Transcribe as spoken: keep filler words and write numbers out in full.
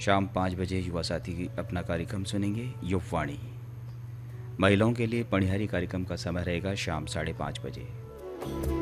शाम पाँच बजे युवा साथी अपना कार्यक्रम सुनेंगे युववाणी। महिलाओं के लिए पणिहारी कार्यक्रम का समय रहेगा शाम साढ़े पाँच बजे।